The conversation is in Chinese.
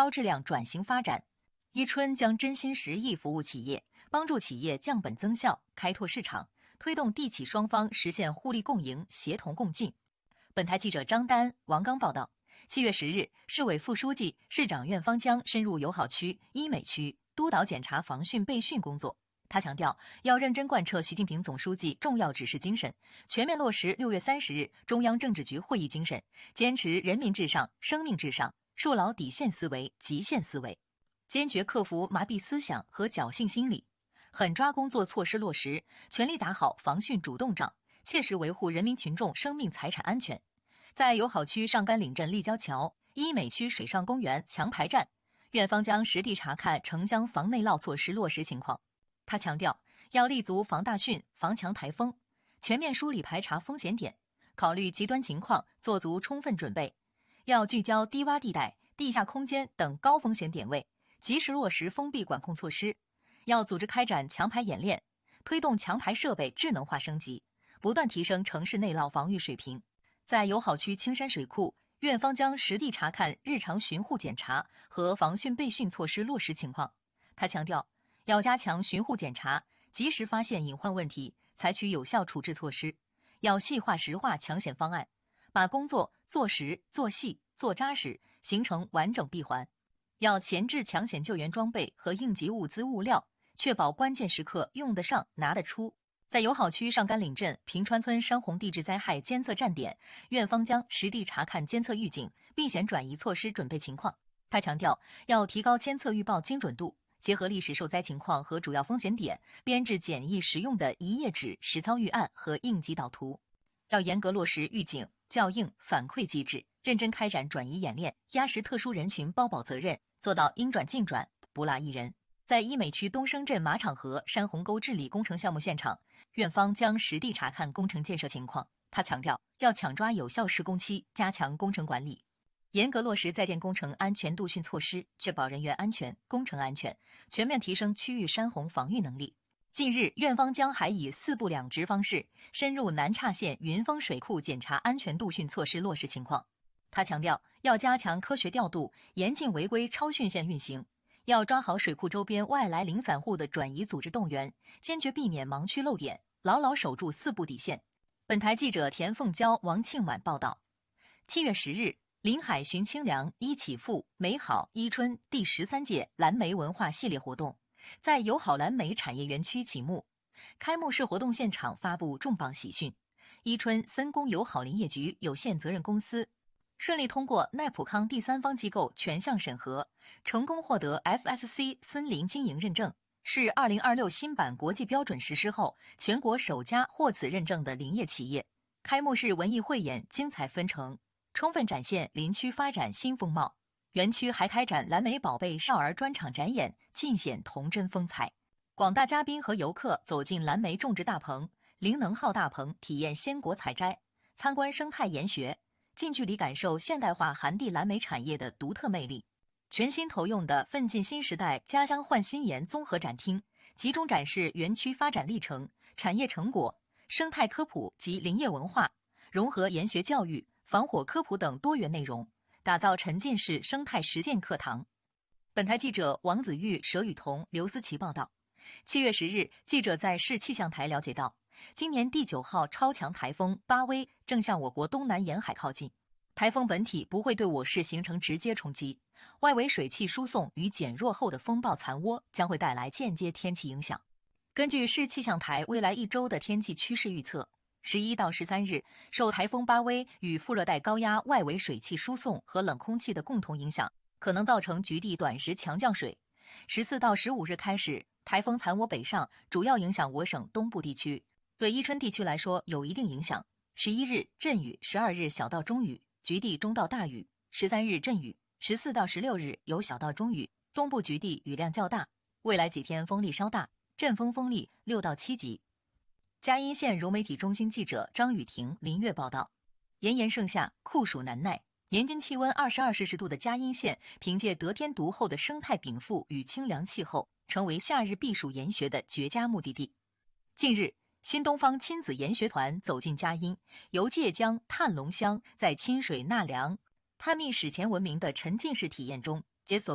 高质量转型发展。伊春将真心实意服务企业，帮助企业降本增效，开拓市场，推动地企双方实现互利共赢、协同共进。本台记者张丹、王刚报道。7月10日，市委副书记、市长苑方江深入友好区、医美区督导检查防汛备训工作。他强调，要认真贯彻习近平总书记重要指示精神，全面落实6月30日中央政治局会议精神，坚持人民至上、生命至上，树牢底线思维、极限思维，坚决克服麻痹思想和侥幸心理，狠抓工作措施落实，全力打好防汛主动仗，切实维护人民群众生命财产安全。在友好区上甘岭镇立交桥、医美区水上公园强排站，苑方将实地查看城江防内涝措施落实情况。他强调，要立足防大汛、防强台风，全面梳理排查风险点，考虑极端情况，做足充分准备。要聚焦低洼地带、地下空间等高风险点位，及时落实封闭管控措施。要组织开展强排演练，推动强排设备智能化升级，不断提升城市内涝防御水平。在友好区青山水库，苑方将实地查看日常巡护检查和防汛备训措施落实情况。他强调，要加强巡护检查，及时发现隐患问题，采取有效处置措施。要细化实化抢险方案，把工作做实、做细、做扎实，形成完整闭环。要前置抢险救援装备和应急物资物料，确保关键时刻用得上、拿得出。在友好区上甘岭镇平川村山洪地质灾害监测站点，苑方将实地查看监测预警、避险转移措施准备情况。他强调，要提高监测预报精准度，结合历史受灾情况和主要风险点，编制简易实用的一页纸实操预案和应急导图。要严格落实预警、校应、反馈机制，认真开展转移演练，压实特殊人群包保责任，做到应转尽转，不落一人。在医美区东升镇马场河山洪沟治理工程项目现场，苑方将实地查看工程建设情况。他强调，要抢抓有效施工期，加强工程管理，严格落实在建工程安全度汛措施，确保人员安全、工程安全，全面提升区域山洪防御能力。近日，苑方将还以4部2值方式，深入南岔县云峰水库检查安全度汛措施落实情况。他强调，要加强科学调度，严禁违规超汛线运行。要抓好水库周边外来零散户的转移组织动员，坚决避免盲区漏点，牢牢守住4步底线。本台记者田凤娇、王庆满报道。7月10日，临海寻清凉，一起富美好伊春第13届蓝莓文化系列活动在友好蓝莓产业园区启幕。开幕式活动现场发布重磅喜讯，伊春森工友好林业局有限责任公司顺利通过奈普康第三方机构全项审核，成功获得 FSC 森林经营认证，是2026新版国际标准实施后全国首家获此认证的林业企业。开幕式文艺汇演精彩纷呈，充分展现林区发展新风貌。园区还开展蓝莓宝贝少儿专场展演，尽显童真风采。广大嘉宾和游客走进蓝莓种植大棚、灵能号大棚，体验鲜果采摘，参观生态研学，近距离感受现代化寒地蓝莓产业的独特魅力。全新投用的奋进新时代家乡焕新颜综合展厅，集中展示园区发展历程、产业成果、生态科普及林业文化，融合研学教育、防火科普等多元内容，打造沉浸式生态实践课堂。本台记者王子玉、佘雨桐、刘思琪报道。7月10日，记者在市气象台了解到，今年第9号超强台风巴威正向我国东南沿海靠近。台风本体不会对我市形成直接冲击，外围水汽输送与减弱后的风暴残涡将会带来间接天气影响。根据市气象台未来1周的天气趋势预测，11到13日，受台风巴威与副热带高压外围水汽输送和冷空气的共同影响，可能造成局地短时强降水。14到15日开始，台风残涡北上，主要影响我省东部地区，对伊春地区来说有一定影响。11日阵雨，12日小到中雨，局地中到大雨，13日阵雨，14到16日有小到中雨，东部局地雨量较大。未来几天风力稍大，阵风力6到7级。嘉阴县融媒体中心记者张雨婷、林月报道。炎炎盛夏，酷暑难耐，年均气温22°C的嘉阴县，凭借得天独厚的生态禀赋与清凉气候，成为夏日避暑研学的绝佳目的地。近日，新东方亲子研学团走进嘉阴，游界江、探龙乡，在清水纳凉、探秘史前文明的沉浸式体验中，解锁